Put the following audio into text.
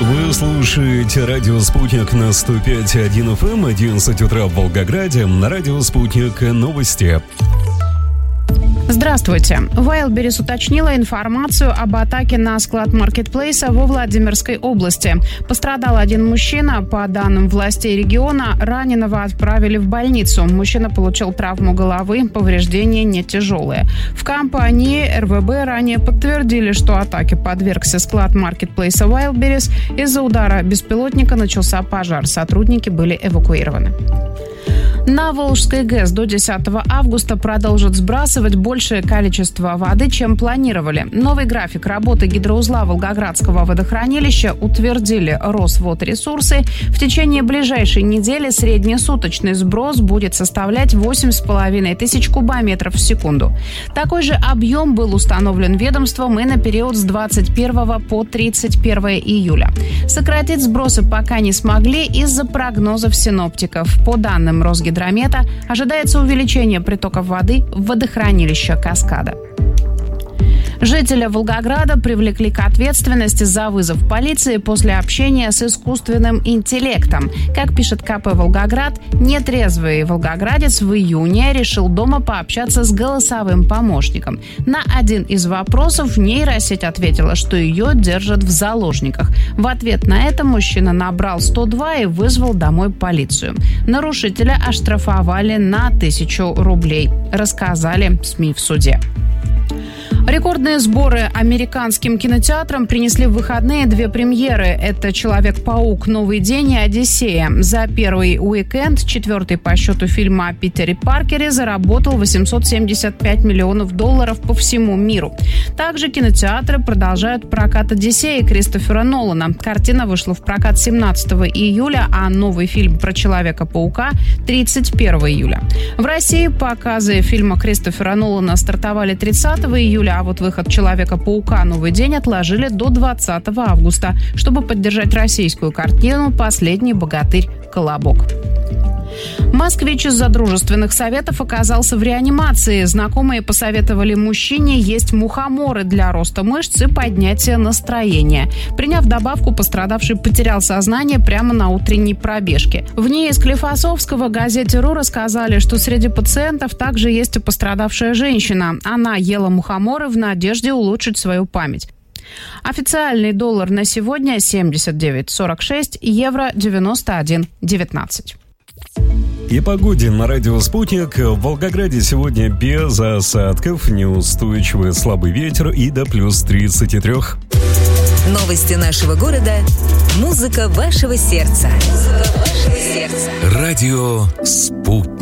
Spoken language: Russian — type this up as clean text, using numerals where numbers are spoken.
Вы слушаете радио «Спутник» на 105.1 FM, 11 утра в Волгограде. На радио «Спутник» новости. Здравствуйте. Wildberries уточнила информацию об атаке на склад маркетплейса во Владимирской области. Пострадал один мужчина. По данным властей региона, раненого отправили в больницу. Мужчина получил травму головы, повреждения не тяжелые. В компании РВБ ранее подтвердили, что атаке подвергся склад маркетплейса Wildberries. Из-за удара беспилотника начался пожар. Сотрудники были эвакуированы. На Волжской ГЭС до 10 августа продолжат сбрасывать большее количество воды, чем планировали. Новый график работы гидроузла Волгоградского водохранилища утвердили Росводресурсы. В течение ближайшей недели среднесуточный сброс будет составлять 8,5 тысяч кубометров в секунду. Такой же объем был установлен ведомством и на период с 21 по 31 июля. Сократить сбросы пока не смогли из-за прогнозов синоптиков. По данным Росгидромета, ожидается увеличение притоков воды в водохранилище Каскада. Жителя Волгограда привлекли к ответственности за вызов полиции после общения с искусственным интеллектом. Как пишет КП «Волгоград», нетрезвый волгоградец в июне решил дома пообщаться с голосовым помощником. На один из вопросов нейросеть ответила, что ее держат в заложниках. В ответ на это мужчина набрал 102 и вызвал домой полицию. Нарушителя оштрафовали на 1000 рублей, рассказали СМИ в суде. Рекордные сборы американским кинотеатрам принесли в выходные две премьеры. Это «Человек-паук. Новый день» и «Одиссея». За первый уикенд 4-й по счету фильм о Питере Паркере заработал $875 миллионов по всему миру. Также кинотеатры продолжают прокат «Одиссеи» Кристофера Нолана. Картина вышла в прокат 17 июля, а новый фильм про Человека-паука 31 июля. В России показы фильма Кристофера Нолана стартовали 30 июля, а вот выход «Человека-паука. Новый день» отложили до 20 августа, чтобы поддержать российскую картину «Последний богатырь. Колобок». Москвич из-за дружественных советов оказался в реанимации. Знакомые посоветовали мужчине есть мухоморы для роста мышц и поднятия настроения. Приняв добавку, пострадавший потерял сознание прямо на утренней пробежке. В ней из Склифосовского газете «РУ» рассказали, что среди пациентов также есть и пострадавшая женщина. Она ела мухоморы в надежде улучшить свою память. Официальный доллар на сегодня 79,46, евро 91,19. И погоде на радио «Спутник». В Волгограде сегодня без осадков, неустойчивый слабый ветер и до плюс 33. Новости нашего города. Музыка вашего сердца. Радио «Спутник».